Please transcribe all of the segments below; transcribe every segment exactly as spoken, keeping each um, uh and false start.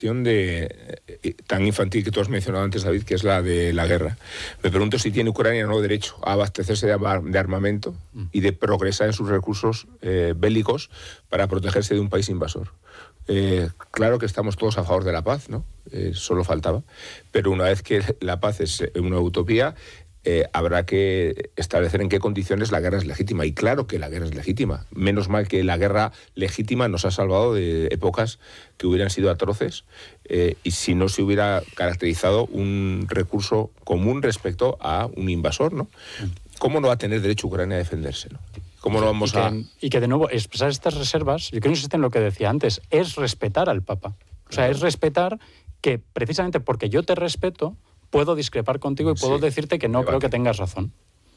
De, eh, tan infantil que tú has mencionado antes, David, que es la de la guerra. Me pregunto si tiene Ucrania no derecho a abastecerse de, de armamento y de progresar en sus recursos eh, bélicos para protegerse de un país invasor. Eh, claro que estamos todos a favor de la paz, ¿no? Eh, solo faltaba. Pero una vez que la paz es una utopía, Eh, habrá que establecer en qué condiciones la guerra es legítima. Y claro que la guerra es legítima. Menos mal que la guerra legítima nos ha salvado de épocas que hubieran sido atroces eh, y si no se hubiera caracterizado un recurso común respecto a un invasor, ¿no? ¿Cómo no va a tener derecho Ucrania a defenderse, ¿no? ¿Cómo no vamos y que, a...? Y que, de nuevo, expresar estas reservas, yo creo que insiste en lo que decía antes, es respetar al Papa. O sea, es respetar que, precisamente porque yo te respeto, puedo discrepar contigo y puedo sí, decirte que no debate. Creo que tengas razón.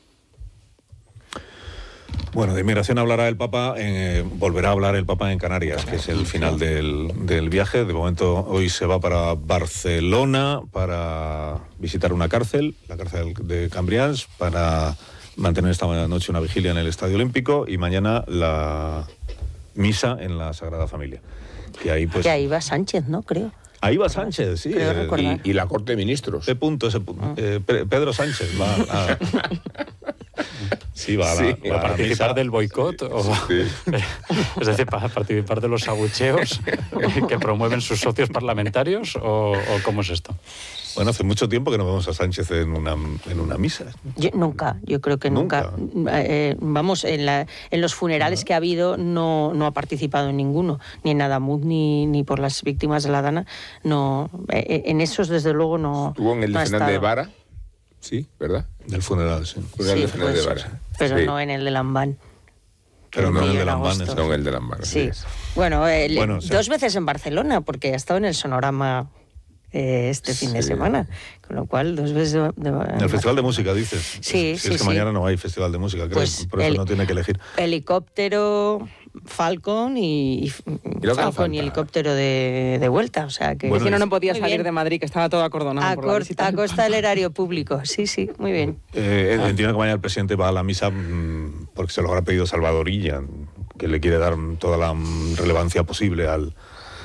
Bueno, de inmigración hablará el Papa, eh, volverá a hablar el Papa en Canarias, que es el final del, del viaje. De momento, hoy se va para Barcelona para visitar una cárcel, la cárcel de Cambrians, para mantener esta noche una vigilia en el Estadio Olímpico y mañana la misa en la Sagrada Familia. Y ahí, pues, que ahí va Sánchez, ¿no? Creo. Ahí va Sánchez, sí. Eh, y, y la Corte de Ministros. Ese punto, ese punto. Ah. Eh, Pedro Sánchez va a... Sí, va a, sí, la, va a participar a del boicot. O, sí. Es decir, para participar de los abucheos que promueven sus socios parlamentarios, o, o ¿cómo es esto? Bueno, hace mucho tiempo que no vemos a Sánchez en una, en una misa. Yo, nunca, yo creo que nunca. nunca. Eh, vamos, en, la, en los funerales ¿no? que ha habido no, no ha participado en ninguno, ni en Adamuz ni, ni por las víctimas de la Dana. No, eh, en esos, desde luego, no. Estuvo en el no de Fernández de Vara, sí, ¿verdad? Del funeral, sí. Funeral sí, de Fernández pues, de Vara. Pero sí. no en el de Lambán. Pero no en el de Lambán, no en el de Lambán. Sí. Bueno, el, bueno dos sí. veces en Barcelona, porque ha estado en el Sonorama eh, este fin sí. de semana. Con lo cual, dos veces... De, de, en el Festival de Música, dices. Sí, si sí, es que sí. mañana no hay Festival de Música, creo, pues por eso el, no tiene que elegir. Helicóptero, Falcon y, y, ¿Y Falcon y helicóptero de, de vuelta. O sea que... Bueno, es que no, no podía salir bien. de Madrid, que estaba todo acordonado. A, por cor, la a costa del erario público, sí, sí, muy bien. Eh, ah. Entiendo que mañana el presidente va a la misa mmm, porque se lo habrá pedido Salvador Illa, que le quiere dar toda la relevancia posible al...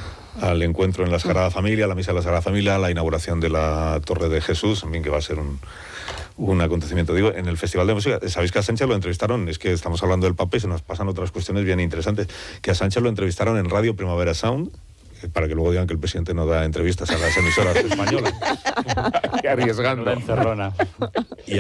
al encuentro en la Sagrada Familia, la misa de la Sagrada Familia, la inauguración de la Torre de Jesús, también que va a ser un, un acontecimiento. Digo, en el Festival de Música, ¿sabéis que a Sánchez lo entrevistaron? Es que estamos hablando del Papa y se nos pasan otras cuestiones bien interesantes. Que a Sánchez lo entrevistaron en Radio Primavera Sound, para que luego digan que el presidente no da entrevistas a las emisoras españolas. Qué arriesgando. Encerrona. Y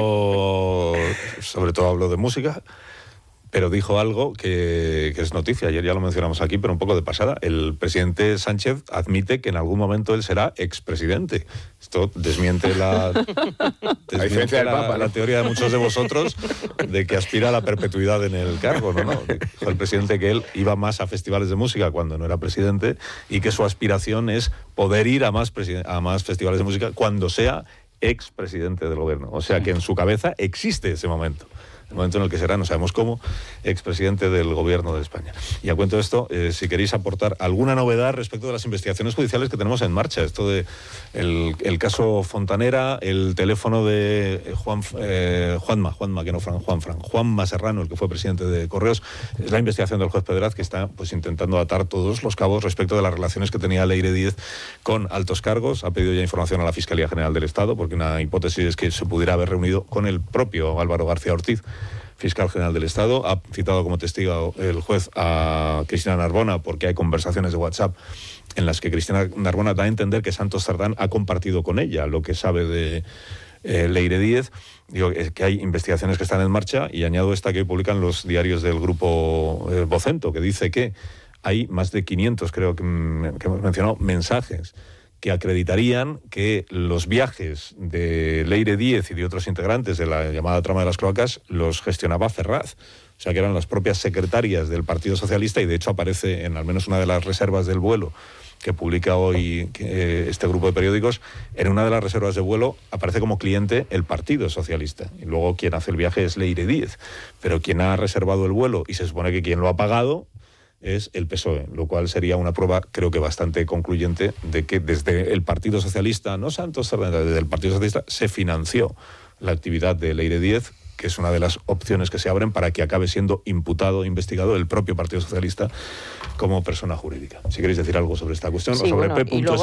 habló, sobre todo habló de música, pero dijo algo que, que es noticia, ayer ya lo mencionamos aquí, pero un poco de pasada. El presidente Sánchez admite que en algún momento él será expresidente. Esto desmiente la, desmiente la, Papa, ¿no? la teoría de muchos de vosotros de que aspira a la perpetuidad en el cargo, ¿no? ¿no? Dijo el presidente que él iba más a festivales de música cuando no era presidente y que su aspiración es poder ir a más, a más festivales de música cuando sea expresidente del gobierno. O sea que en su cabeza existe ese momento. El momento en el que será, no sabemos cómo, expresidente del Gobierno de España. Y a cuento de esto, eh, si queréis aportar alguna novedad respecto de las investigaciones judiciales que tenemos en marcha, esto de el, el caso Fontanera, el teléfono de Juan eh, Juanma, Juanma, que no Fran, Juan Fran, Juanma Serrano, el que fue presidente de Correos, es la investigación del juez Pedraz que está pues intentando atar todos los cabos respecto de las relaciones que tenía Leire Díez con altos cargos. Ha pedido ya información a la Fiscalía General del Estado, porque una hipótesis es que se pudiera haber reunido con el propio Álvaro García Ortiz, fiscal general del Estado. Ha citado como testigo el juez a Cristina Narbona porque hay conversaciones de WhatsApp en las que Cristina Narbona da a entender que Santos Cerdán ha compartido con ella lo que sabe de eh, Leire Díez. Digo que hay investigaciones que están en marcha y añado esta que hoy publican los diarios del grupo eh, Vocento, que dice que hay más de quinientos, creo que, que hemos mencionado, mensajes que acreditarían que los viajes de Leire Díez y de otros integrantes de la llamada trama de las cloacas los gestionaba Ferraz. O sea, que eran las propias secretarias del Partido Socialista y de hecho aparece en al menos una de las reservas del vuelo que publica hoy eh, este grupo de periódicos. En una de las reservas de vuelo aparece como cliente el Partido Socialista. Y luego quien hace el viaje es Leire Díez. Pero quien ha reservado el vuelo y se supone que quien lo ha pagado es el P S O E, lo cual sería una prueba, creo que bastante concluyente, de que desde el Partido Socialista, no Santos Cerdán, desde el Partido Socialista se financió la actividad de Leire Díez, que es una de las opciones que se abren para que acabe siendo imputado, investigado el propio Partido Socialista como persona jurídica. Si queréis decir algo sobre esta cuestión, sí, o sobre bueno, P.